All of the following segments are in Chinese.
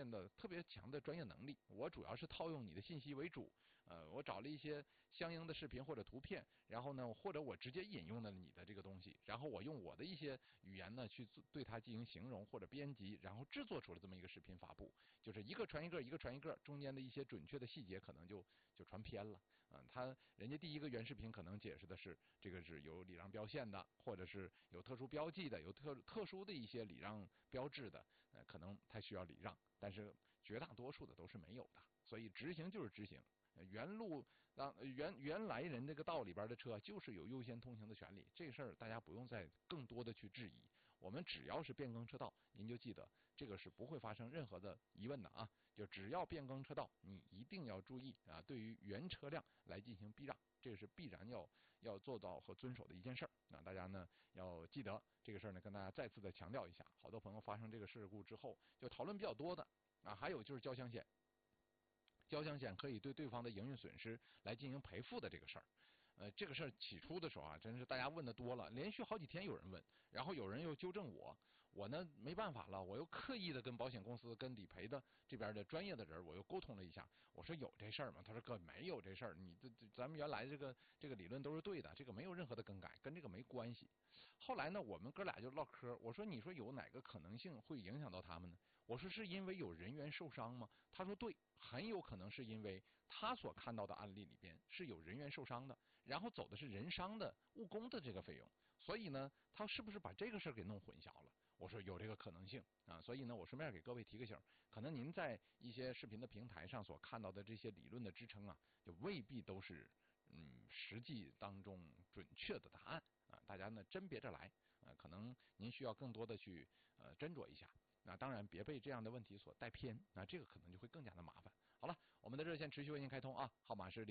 现的特别强的专业能力，我主要是套用你的信息为主，我找了一些相应的视频或者图片，然后呢，或者我直接引用了你的这个东西，然后我用我的一些语言呢去对它进行形容或者编辑，然后制作出了这么一个视频发布，就是一个传一个，一个传一个，中间的一些准确的细节可能就传偏了，人家第一个原视频可能解释的是这个是有礼让标线的，或者是有特殊标记的，有特殊的一些礼让标志的，可能它需要礼让，但是绝大多数的都是没有的，所以执行就是执行。原来人这个道里边的车就是有优先通行的权利，这事儿大家不用再更多的去质疑。我们只要是变更车道，您就记得这个是不会发生任何的疑问的啊！就只要变更车道，你一定要注意啊，对于原车辆来进行避让。这个是必然要做到和遵守的一件事儿。那大家呢要记得这个事儿呢，跟大家再次的强调一下。好多朋友发生这个事故之后，就讨论比较多的啊，还有就是交强险。交强险可以对对方的营运损失来进行赔付的这个事儿。这个事儿起初的时候啊，真是大家问的多了，连续好几天有人问，然后有人又纠正我呢没办法了，我又刻意的跟保险公司、跟理赔的这边的专业的人，我又沟通了一下，我说有这事儿吗？他说哥没有这事儿，你咱们原来这个理论都是对的，这个没有任何的更改，跟这个没关系。后来呢，我们哥俩就唠嗑，我说你说有哪个可能性会影响到他们呢？我说是因为有人员受伤吗？他说对，很有可能是因为他所看到的案例里边是有人员受伤的。然后走的是人伤的误工的这个费用，所以呢，他是不是把这个事儿给弄混淆了？我说有这个可能性啊，所以呢，我顺便给各位提个醒，可能您在一些视频的平台上所看到的这些理论的支撑啊，就未必都是实际当中准确的答案啊，大家呢甄别着来啊，可能您需要更多的去斟酌一下。那当然别被这样的问题所带偏，那这个可能就会更加的麻烦。好了，我们的热线持续为您开通啊，号码是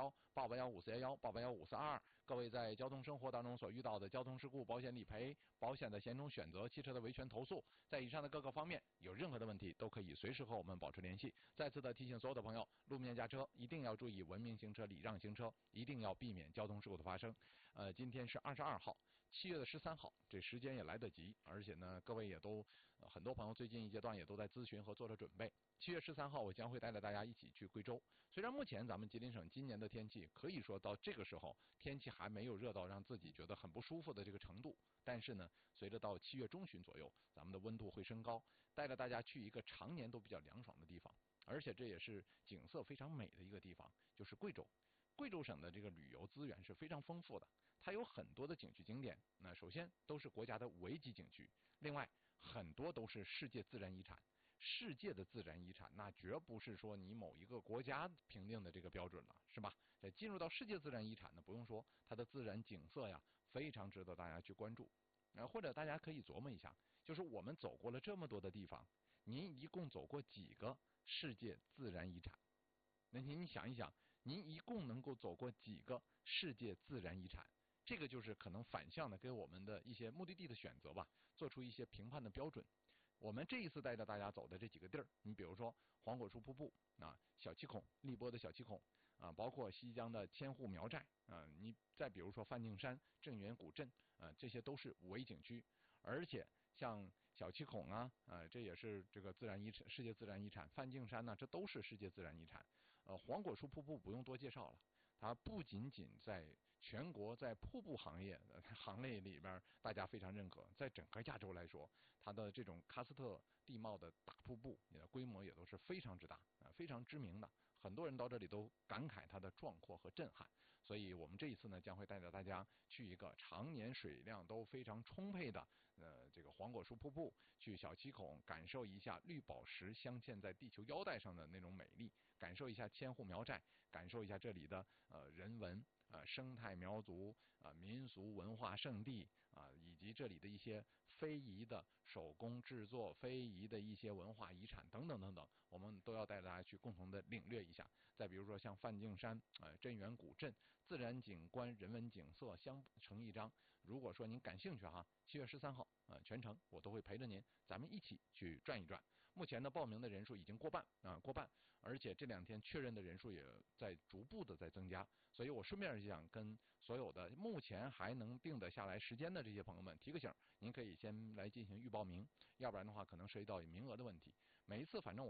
043188154188155422。各位在交通生活当中所遇到的交通事故、保险理赔、保险的险种选择、汽车的维权投诉，在以上的各个方面有任何的问题，都可以随时和我们保持联系。再次的提醒所有的朋友，路面驾车一定要注意文明行车、礼让行车，一定要避免交通事故的发生。今天是22号，7月13号，这时间也来得及，而且呢，各位也都很多朋友最近一阶段也都在咨询和做着准备。7月13号，我将会带着大家一起去贵州。虽然目前咱们吉林省今年的天气可以说到这个时候天气还没有热到让自己觉得很不舒服的这个程度，但是呢，随着到7月中旬左右，咱们的温度会升高，带着大家去一个常年都比较凉爽的地方，而且这也是景色非常美的一个地方，就是贵州。贵州省的这个旅游资源是非常丰富的，它有很多的景区景点。那首先都是国家的5A级景区，另外很多都是世界自然遗产。世界的自然遗产，那绝不是说你某一个国家评定的这个标准了，是吧？这进入到世界自然遗产呢，不用说，它的自然景色呀，非常值得大家去关注。或者大家可以琢磨一下，就是我们走过了这么多的地方，您一共走过几个世界自然遗产？那您想一想，您一共能够走过几个世界自然遗产？这个就是可能反向的给我们的一些目的地的选择吧，做出一些评判的标准。我们这一次带着大家走的这几个地儿，你比如说黄果树瀑布啊、小七孔、荔波的小七孔啊，包括西江的千户苗寨啊，你再比如说梵净山、镇远古镇啊，这些都是5A景区，而且像小七孔啊，这也是这个自然遗产、世界自然遗产。梵净山呢，这都是世界自然遗产。黄果树瀑布不用多介绍了，它不仅仅在全国在瀑布行业里边大家非常认可，在整个亚洲来说，它的这种喀斯特地貌的大瀑布，规模也都是非常之大非常知名的。很多人到这里都感慨它的壮阔和震撼。所以我们这一次呢，将会带着大家去一个常年水量都非常充沛的这个黄果树瀑布，去小七孔感受一下绿宝石镶嵌在地球腰带上的那种美丽，感受一下千户苗寨，感受一下这里的人文。生态苗族民俗文化圣地以及这里的一些非遗的手工制作、非遗的一些文化遗产等等等等，我们都要带大家去共同的领略一下。再比如说像梵净山镇远古镇，自然景观、人文景色相成一张。如果说您感兴趣7月13号全程我都会陪着您，咱们一起去转一转。目前呢，报名的人数已经过半，而且这2天确认的人数也在逐步的在增加，所以我顺便想跟所有的目前还能定得下来时间的这些朋友们提个醒，您可以先来进行预报名，要不然的话可能涉及到名额的问题。每一次反正